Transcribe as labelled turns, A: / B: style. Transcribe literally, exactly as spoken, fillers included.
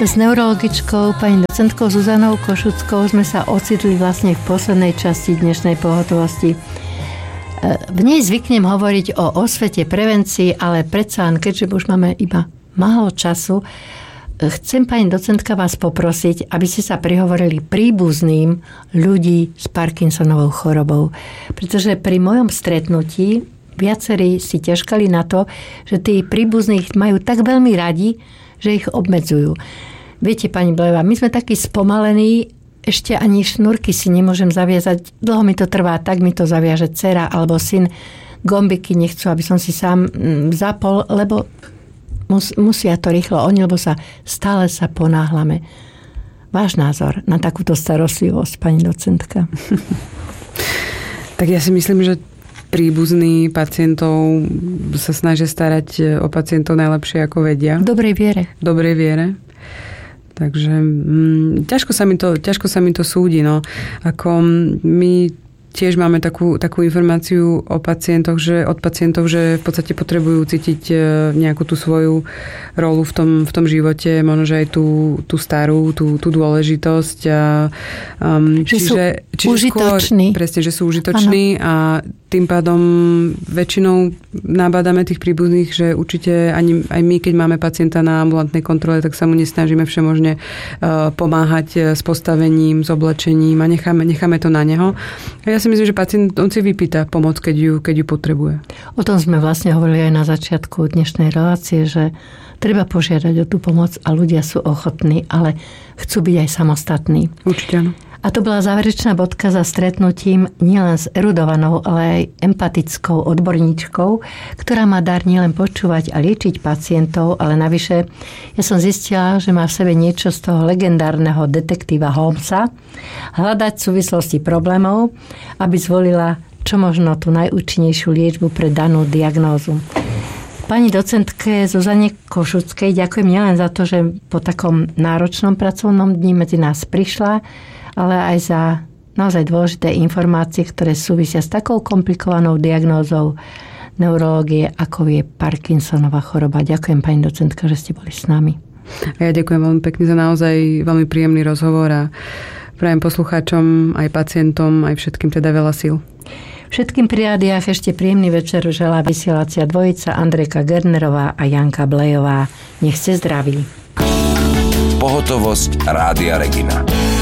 A: S neurologičkou, pani docentkou Zuzanou Košuckou sme sa ocitli vlastne v poslednej časti dnešnej pohotovosti. V nej zvyknem hovoriť o osvete, prevencii, ale predsa len, keďže už máme iba málo času, chcem, pani docentka, vás poprosiť, aby ste sa prihovorili príbuzným ľudí s Parkinsonovou chorobou. Pretože pri mojom stretnutí viacerí si ťažkali na to, že tí príbuzní majú tak veľmi radi, že ich obmedzujú. Viete, pani Blejová, my sme takí spomalení, ešte ani šnúrky si nemôžem zaviazať. Dlho mi to trvá, tak mi to zaviaže dcera alebo syn. Gombiky nechcú, aby som si sám zapol, lebo mus, musia to rýchlo oni, lebo sa stále sa ponáhľame. Váš názor na takúto starostlivosť, pani docentka?
B: Tak ja si myslím, že príbuzní pacientov sa snažia starať o pacientov najlepšie, ako vedia.
A: V dobrej viere.
B: V dobrej viere. Takže mm, ťažko sa mi to, ťažko sa mi to súdi. No. Ako my tiež máme takú, takú informáciu o pacientoch, že, od pacientov, že v podstate potrebujú cítiť nejakú tú svoju rolu v tom, v tom živote, možno, že aj tú, tú starú, tú, tú dôležitosť. A, um,
A: že
B: čiže,
A: sú
B: čiže
A: užitoční.
B: Skôr, presne, že sú užitoční. Ano. A tým pádom väčšinou nabádame tých príbuzných, že určite ani, aj my, keď máme pacienta na ambulantnej kontrole, tak sa mu nesnažíme všemožne uh, pomáhať s postavením, s oblečením a necháme, necháme to na neho. A ja si myslím, že pacient, on si vypýta pomoc, keď ju, keď ju potrebuje.
A: O tom sme vlastne hovorili aj na začiatku dnešnej relácie, že treba požiadať o tú pomoc a ľudia sú ochotní, ale chcú byť aj samostatní.
B: Určite áno.
A: A to bola záverečná bodka za stretnutím nielen s erudovanou, ale aj empatickou odborníčkou, ktorá má dar nielen počúvať a liečiť pacientov, ale navyše ja som zistila, že má v sebe niečo z toho legendárneho detektíva Holmesa, hľadať súvislosti problémov, aby zvolila čo možno tú najúčinnejšiu liečbu pre danú diagnózu. Pani docentke Zuzane Košuckej ďakujem nielen za to, že po takom náročnom pracovnom dni medzi nás prišla, ale aj za naozaj dôležité informácie, ktoré súvisia s takou komplikovanou diagnózou neurológie, ako je Parkinsonova choroba. Ďakujem, pani docentka, že ste boli s nami.
B: A ja ďakujem veľmi pekne za naozaj veľmi príjemný rozhovor a prajem poslucháčom, aj pacientom, aj všetkým teda veľa síl.
A: Všetkým pri rádiách ešte príjemný večer želá vysielacia dvojica Andrejka Gernerová a Janka Blejová. Nech ste zdraví.
C: Pohotovosť Rádia Regina.